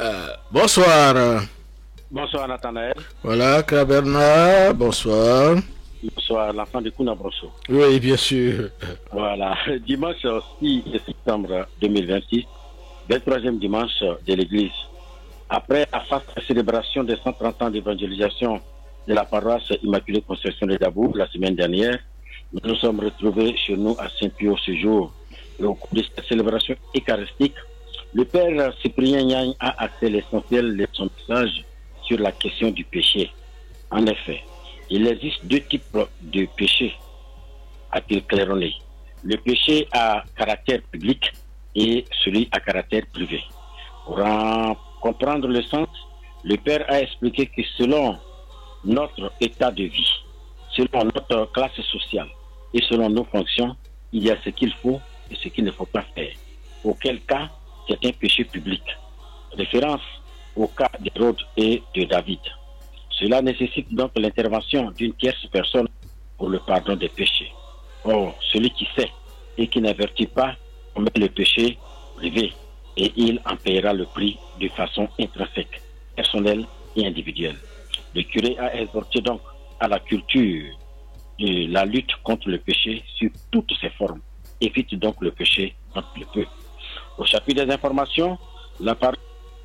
Bonsoir. Bonsoir Nathanaël. Voilà, Kraberna, bonsoir. Bonsoir, l'enfant de Kouna Brosso. Oui, bien sûr. Voilà, dimanche 6 septembre 2026, 23e dimanche de l'Église. Après la faste célébration des 130 ans d'évangélisation de la paroisse Immaculée Conception de Dabou la semaine dernière, nous nous sommes retrouvés chez nous à Saint-Pio ce jour. Et au cours de cette célébration eucharistique, le Père Cyprien Niagne a axé l'essentiel de son message sur la question du péché. En effet, il existe deux types de péché, a-t-il claironné. Le péché à caractère public et celui à caractère privé. Pour en comprendre le sens, le Père a expliqué que selon notre état de vie, selon notre classe sociale et selon nos fonctions, il y a ce qu'il faut et ce qu'il ne faut pas faire. Auquel cas, c'est un péché public. Référence au cas d'Hérode et de David. Cela nécessite donc l'intervention d'une tierce personne pour le pardon des péchés. Or, celui qui sait et qui n'avertit pas commet le péché privé et il en paiera le prix de façon intrinsèque, personnelle et individuelle. Le curé a exhorté donc à la culture de la lutte contre le péché sur toutes ses formes. Évite donc le péché quand il peut. Au chapitre des informations, la parole.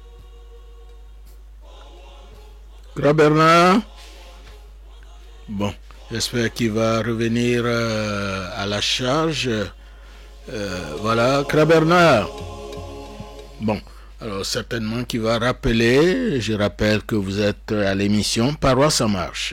Kraberna. Bon, j'espère qu'il va revenir à la charge. Voilà, Kraberna. Bon, alors certainement qu'il va rappeler. Je rappelle que vous êtes à l'émission Paroisse en marche.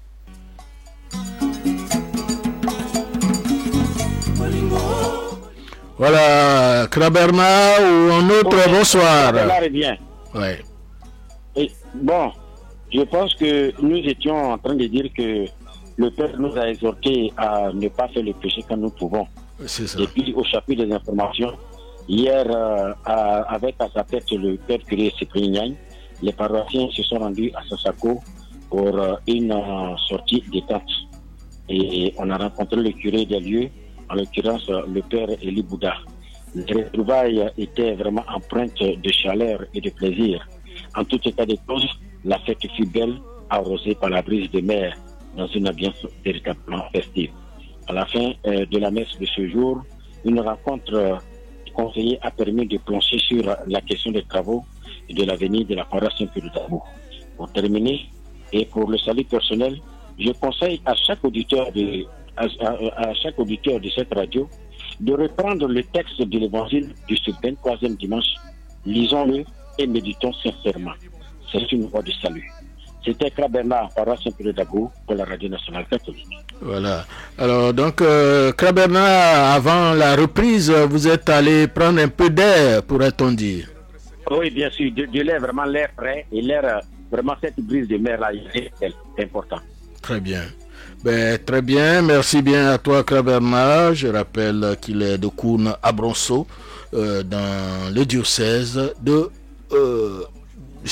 Voilà, Kraberna ou un autre, bonsoir. Bien. Ouais. Et, bon, je pense que nous étions en train de dire que le Père nous a exhortés à ne pas faire le péché quand nous pouvons. C'est ça. Et puis au chapitre des informations, hier, avec à sa tête le Père curé Cyprien Niagne, les paroissiens se sont rendus à Sassako pour une sortie détente. Et on a rencontré le curé des lieux, en l'occurrence le Père Eli Bouddha. Les retrouvailles étaient vraiment empreintes de chaleur et de plaisir. En tout état de cause, la fête fut belle, arrosée par la brise de mer, dans une ambiance véritablement festive. À la fin de la messe de ce jour, une rencontre conseillée a permis de plancher sur la question des travaux et de l'avenir de la paroisse Saint-Pierre de Dabou. Pour terminer, et pour le salut personnel, je conseille à chaque auditeur de cette radio de reprendre le texte de l'évangile de ce 23e dimanche. Lisons-le et méditons sincèrement. C'est une voie de salut. C'était Kraberna, paroisse Saint-Pierre de Dabou, pour la radio nationale catholique. Voilà. Alors, donc, Kraberna, avant la reprise, vous êtes allé prendre un peu d'air, pourrait-on dire? Oui, bien sûr. De l'air, vraiment l'air frais et l'air, vraiment cette brise de mer-là, c'est important. Très bien. Ben, très bien. Merci bien à toi, Kraberna. Je rappelle qu'il est de Kouna à Bronso, dans le diocèse de